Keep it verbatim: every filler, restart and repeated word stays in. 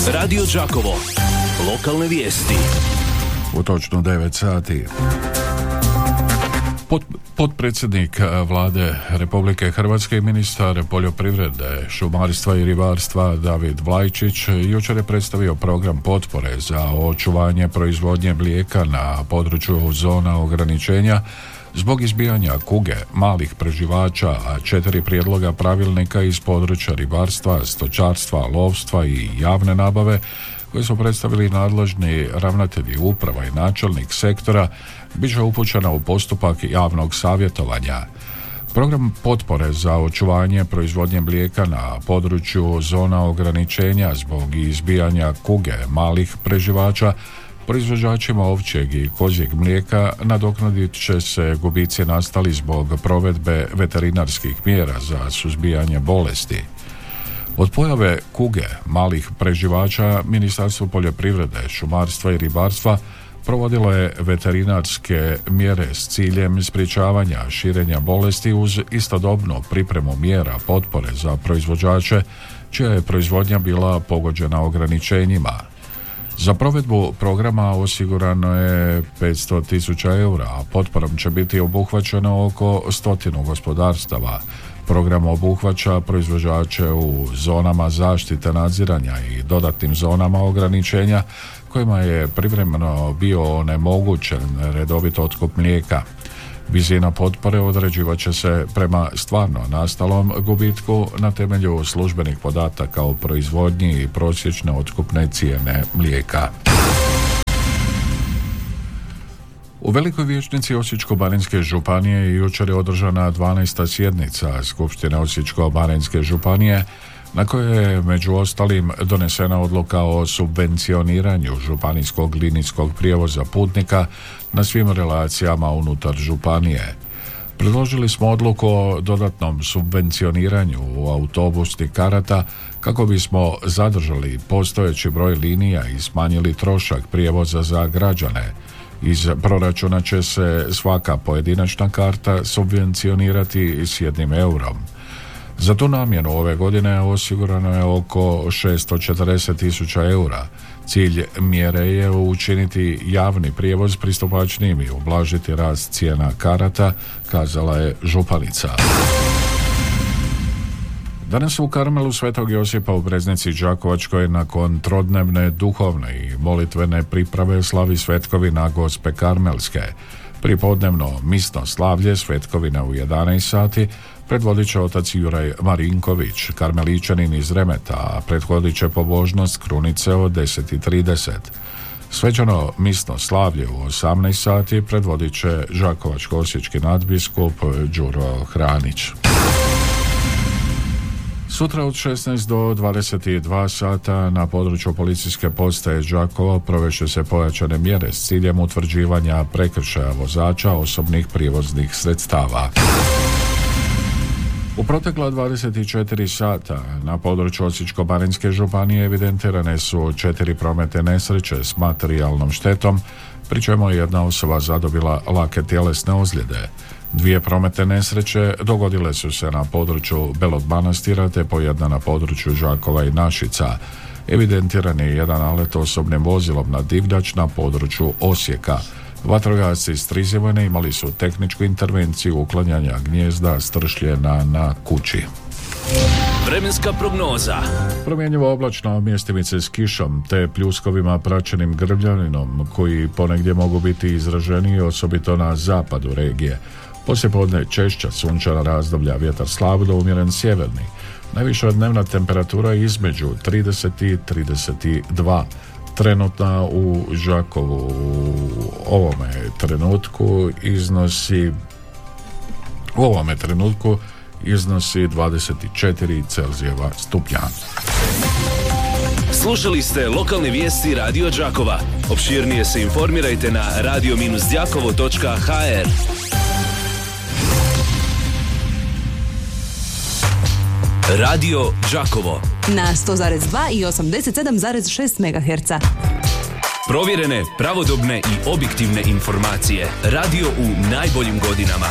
Radio Đakovo. Lokalne vijesti. U točno devet sati. Pod, potpredsjednik Vlade Republike Hrvatske i ministar poljoprivrede, šumarstva i ribarstva David Vlajčić jučer je predstavio program potpore za očuvanje proizvodnje mlijeka na području zona ograničenja zbog izbijanja kuge malih preživača, a četiri prijedloga pravilnika iz područja ribarstva, stočarstva, lovstva i javne nabave koje su predstavili nadležni ravnatelji uprava i načelnik sektora bit će upućena u postupak javnog savjetovanja. Program potpore za očuvanje proizvodnje mlijeka na području zona ograničenja zbog izbijanja kuge malih preživača proizvođačima ovčjeg i kozjeg mlijeka nadoknadit će se gubici nastali zbog provedbe veterinarskih mjera za suzbijanje bolesti. Od pojave kuge malih preživača Ministarstvo poljoprivrede, šumarstva i ribarstva provodilo je veterinarske mjere s ciljem sprječavanja širenja bolesti uz istodobnu pripremu mjera potpore za proizvođače čija je proizvodnja bila pogođena ograničenjima. Za provedbu programa osigurano je petsto tisuća eura, a potporom će biti obuhvaćeno oko stotinu gospodarstava. Program obuhvaća proizvođače u zonama zaštite nadziranja i dodatnim zonama ograničenja kojima je privremeno bio onemogućen redovit otkup mlijeka. Visina potpore određivat će se prema stvarno nastalom gubitku na temelju službenih podataka o proizvodnji i prosječne otkupne cijene mlijeka. U Velikoj vijećnici Osječko-baranjske županije jučer je održana dvanaesta sjednica Skupštine Osječko-baranjske županije na kojoj je među ostalim donesena odluka o subvencioniranju županijskog linijskog prijevoza putnika na svim relacijama unutar županije. Predložili smo odluku o dodatnom subvencioniranju autobusnih karata kako bismo zadržali postojeći broj linija i smanjili trošak prijevoza za građane. Iz proračuna će se svaka pojedinačna karta subvencionirati s jednim eurom. Za tu namjenu ove godine osigurano je oko šesto četrdeset tisuća eura. Cilj mjere je učiniti javni prijevoz pristupačnijim i ublažiti rast cijena karata, kazala je županica. Danas u Karmelu Svetog Josipa u Breznici Đakovačkoj nakon trodnevne duhovne i molitvene priprave slavi svetkovina Gospe Karmelske. Pripodnevno misno slavlje svetkovina u jedanaest sati predvodit će otac Juraj Marinković, karmeličanin iz Remeta, a prethodit će pobožnost krunice od deset i trideset. Svečano misno slavlje u osamnaest sati predvodit će Đakovačko-osječki nadbiskup Đuro Hranić. Sutra od šesnaest do dvadeset dva sata na području policijske postaje Đakovo provešće se pojačane mjere s ciljem utvrđivanja prekršaja vozača osobnih prijevoznih sredstava. U protekla dvadeset četiri sata na području Osječko-baranjske županije evidentirane su četiri prometne nesreće s materijalnom štetom, pri čemu je jedna osoba zadobila lake tjelesne ozljede. Dvije prometne nesreće dogodile su se na području Belog Manastira te po jedna na području Đakova i Našica. Evidentiran je jedan nalet osobnim vozilom na divljač na području Osijeka. Vatrogasci iz Trizivojne imali su tehničku intervenciju uklanjanja gnijezda stršljena na kući. Vremenska prognoza. Promjenjivo oblačno, mjestimice s kišom te pljuskovima praćenim grmljaninom koji ponegdje mogu biti izraženiji osobito na zapadu regije. Poslijepodne češća sunčana razdoblja, vjetar slab do umjeren sjeverni. Najviša dnevna temperatura između trideset i trideset dva. Trenutna u Đakovu u ovome trenutku iznosi u ovome trenutku iznosi dvadeset četiri Celzijeva stupnja. Slušali ste lokalne vijesti Radio Đakova. Opširnije se informirajte na radio dash đakovo točka ha er. Radio Đakovo na sto zarez dva i osamdeset sedam zarez šest megaherca. Provjerene, pravodobne i objektivne informacije. Radio u najboljim godinama.